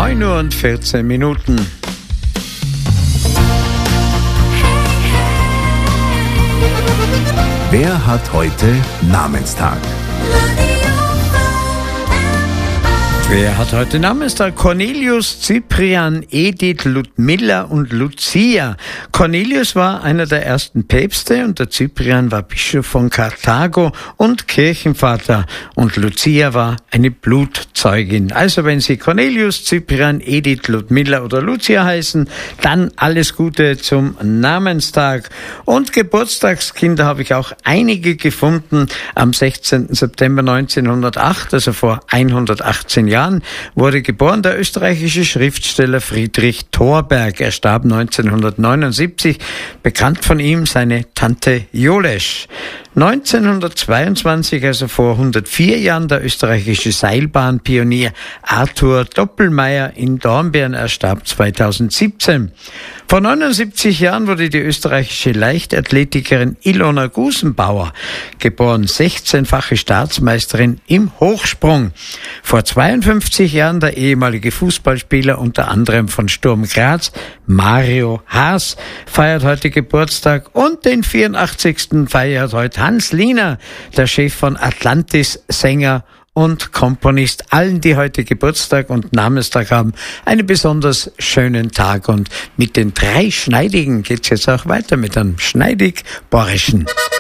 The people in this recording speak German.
9:14 Uhr. Wer hat heute Namenstag? Wer hat heute Namenstag? Cornelius, Cyprian, Edith, Ludmilla und Lucia. Cornelius war einer der ersten Päpste und der Cyprian war Bischof von Karthago und Kirchenvater. Und Lucia war eine Blutzeugin. Also wenn Sie Cornelius, Cyprian, Edith, Ludmilla oder Lucia heißen, dann alles Gute zum Namenstag. Und Geburtstagskinder habe ich auch einige gefunden. Am 16. September 1908, also vor 118 Jahren, wurde geboren der österreichische Schriftsteller Friedrich Thorberg. Er starb 1979, bekannt von ihm seine Tante Jolesch. 1922, also vor 104 Jahren, der österreichische Seilbahnpionier Arthur Doppelmayr in Dornbirn. Er starb 2017. Vor 79 Jahren wurde die österreichische Leichtathletikerin Ilona Gusenbauer geboren, 16-fache Staatsmeisterin im Hochsprung. Vor 52 Jahren der ehemalige Fußballspieler unter anderem von Sturm Graz, Mario Haas, feiert heute Geburtstag, und den 84. feiert heute Hans Liner, der Chef von Atlantis, Sänger und Komponist. Allen, die heute Geburtstag und Namenstag haben, einen besonders schönen Tag. Und mit den 3 Schneidigen geht's jetzt auch weiter mit einem Schneidig-Borischen.